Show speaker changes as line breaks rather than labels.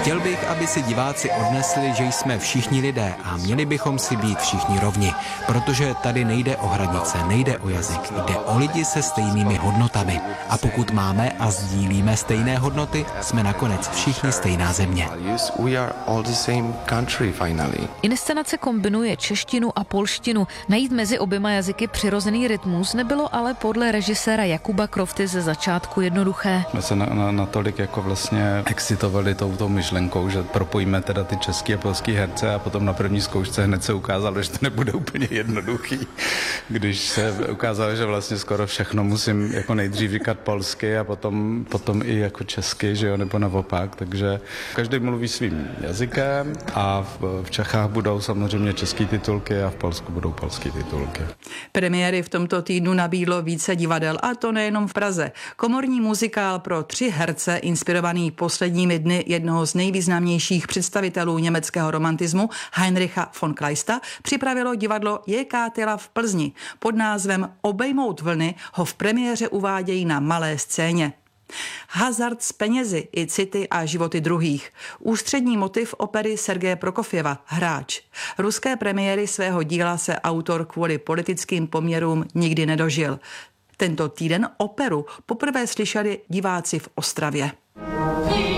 Chtěl bych, aby si diváci odnesli, že jsme všichni lidé a měli bychom si být všichni rovni, protože tady nejde o hranice, nejde o jazyk, jde o lidi se stejnými hodnotami. A pokud máme a sdílíme stejné hodnoty, jsme nakonec všichni stejná země.
Inscenace kombinuje češtinu a polštinu. Najít mezi oběma jazyky přirozený rytmus nebylo ale podle režiséra Jakuba Krofty ze začátku jednoduché.
Jsme se natolik jako vlastně excitovali touto myšlenkou, že propojíme teda ty český a polský herce a potom na první zkoušce hned se ukázalo, že to nebude úplně jednoduchý. Když se ukázalo, že vlastně skoro všechno musím jako nejdřív říkat polsky a potom i jako česky, že jo, nebo naopak, takže každý mluví svým jazykem a v Čechách budou samozřejmě české titulky a v Polsku budou polské titulky.
Premiéry v tomto týdnu nabídlo více divadel a to nejenom v Praze. Komorní muzikál pro 3 herce, inspirovaný posledními dny jednoho z nejvýznamnějších představitelů německého romantismu Heinricha von Kleista, připravilo divadlo J.K. Tyla v Plzni. Pod názvem Obejmout vlny ho v premiéře uvádějí na malé scéně. Hazard s penězi i city a životy druhých. Ústřední motiv opery Sergeje Prokofjeva, Hráč. Ruské premiéry svého díla se autor kvůli politickým poměrům nikdy nedožil. Tento týden operu poprvé slyšeli diváci v Ostravě.